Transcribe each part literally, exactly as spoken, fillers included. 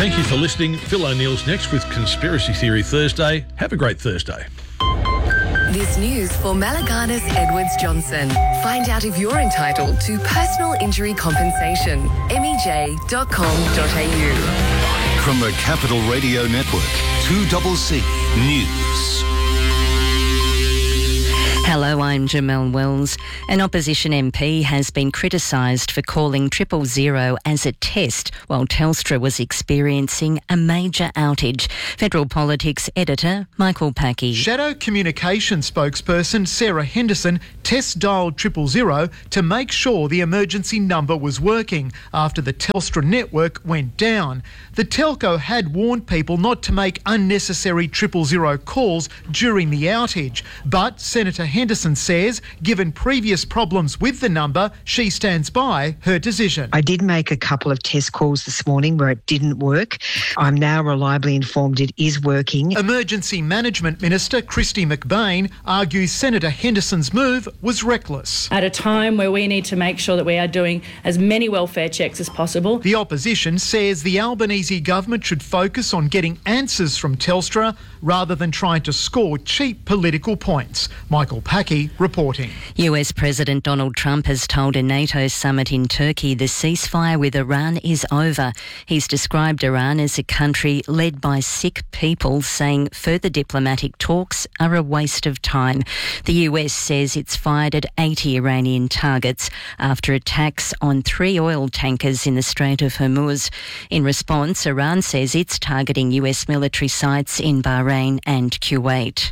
Thank you for listening. Phil O'Neill's next with Conspiracy Theory Thursday. Have a great Thursday. This news for Malaganas Edwards Johnson. Find out if you're entitled to personal injury compensation. M E J dot com dot A U. From the Capital Radio Network, two C C News. Hello, I'm Jamelle Wells. An opposition M P has been criticised for calling triple zero as a test while Telstra was experiencing a major outage. Federal Politics editor Michael Packey. Shadow Communications spokesperson Sarah Henderson test dialed triple zero to make sure the emergency number was working after the Telstra network went down. The telco had warned people not to make unnecessary triple zero calls during the outage, but Senator Henderson says, given previous problems with the number, she stands by her decision. I did make a couple of test calls this morning where it didn't work. I'm now reliably informed it is working. Emergency Management Minister Kristy McBain argues Senator Henderson's move was reckless. At a time where we need to make sure that we are doing as many welfare checks as possible. The opposition says the Albanese government should focus on getting answers from Telstra rather than trying to score cheap political points. Michael Packey reporting. U S President Donald Trump has told a NATO summit in Turkey the ceasefire with Iran is over. He's described Iran as a country led by sick people, saying further diplomatic talks are a waste of time. The U S says it's fired at eighty Iranian targets after attacks on three oil tankers in the Strait of Hormuz. In response, Iran says it's targeting U S military sites in Bahrain and Kuwait.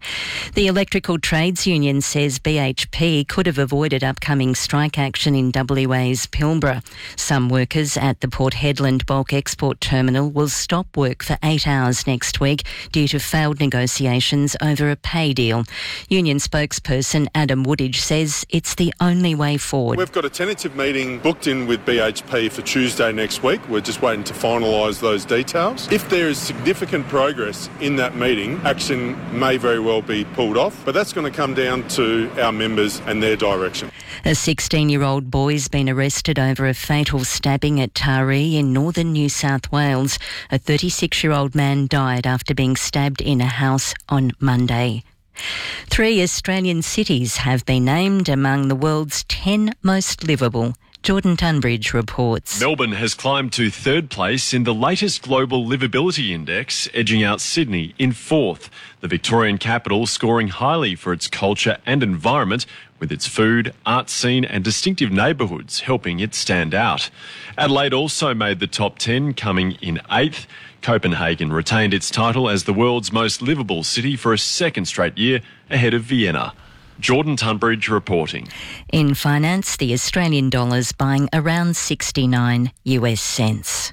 The Electrical Trades Union says B H P could have avoided upcoming strike action in W A's Pilbara. Some workers at the Port Hedland Bulk Export Terminal will stop work for eight hours next week due to failed negotiations over a pay deal. Union spokesperson Adam Woodidge says it's the only way forward. We've got a tentative meeting booked in with B H P for Tuesday next week. We're just waiting to finalise those details. If there is significant progress in that meeting, action may very well be pulled off, but that's going to come down to our members and their direction. A sixteen-year-old boy's been arrested over a fatal stabbing at Taree in northern New South Wales. A thirty-six-year-old man died after being stabbed in a house on Monday. Three Australian cities have been named among the world's ten most livable. Jordan Tunbridge reports. Melbourne has climbed to third place in the latest Global Livability Index, edging out Sydney in fourth. The Victorian capital scoring highly for its culture and environment, with its food, art scene and distinctive neighbourhoods helping it stand out. Adelaide also made the top ten, coming in eighth. Copenhagen retained its title as the world's most livable city for a second straight year, ahead of Vienna. Jordan Tunbridge reporting. In finance, the Australian dollar's buying around sixty-nine U S cents.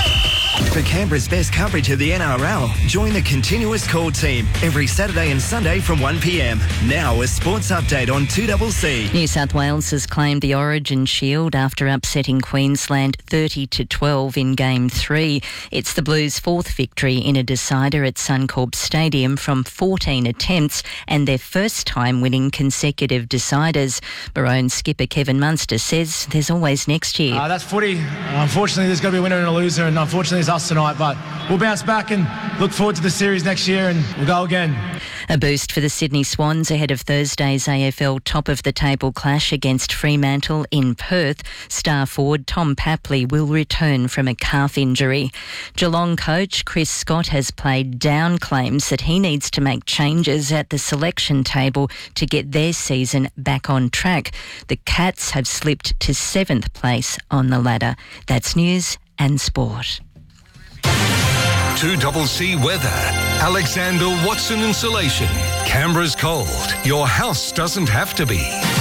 For Canberra's best coverage of the N R L, join the Continuous Call team every Saturday and Sunday from one p m. Now a sports update on two C C. New South Wales has claimed the Origin Shield after upsetting Queensland thirty to twelve in Game three. It's the Blues' fourth victory in a decider at Suncorp Stadium from fourteen attempts and their first time winning consecutive deciders. Maroon skipper Kevin Munster says there's always next year. Uh, that's footy. Unfortunately, there's got to be a winner and a loser, and unfortunately it's us tonight, but we'll bounce back and look forward to the series next year and we'll go again. A boost for the Sydney Swans ahead of Thursday's A F L top-of-the-table clash against Fremantle in Perth. Star forward Tom Papley will return from a calf injury. Geelong coach Chris Scott has played down claims that he needs to make changes at the selection table to get their season back on track. The Cats have slipped to seventh place on the ladder. That's news and sport. two C C weather. Alexander Watson Insulation. Canberra's cold. Your house doesn't have to be.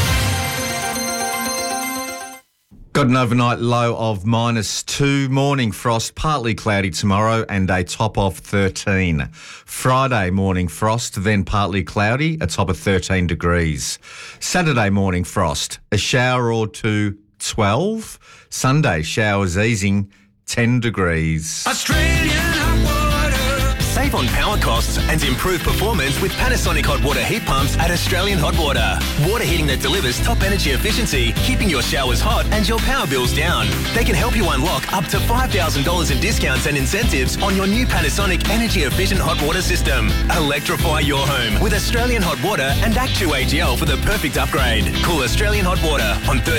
Got an overnight low of minus two. Morning frost, partly cloudy tomorrow and a top of thirteen. Friday morning frost, then partly cloudy, a top of thirteen degrees. Saturday morning frost, a shower or two, twelve. Sunday showers easing, ten degrees. Australian hot water. Save on power costs and improve performance with Panasonic hot water heat pumps at Australian Hot Water. Water heating that delivers top energy efficiency, keeping your showers hot and your power bills down. They can help you unlock up to five thousand dollars in discounts and incentives on your new Panasonic energy efficient hot water system. Electrify your home with Australian Hot Water and Act two A G L for the perfect upgrade. Call Australian Hot Water on thirteen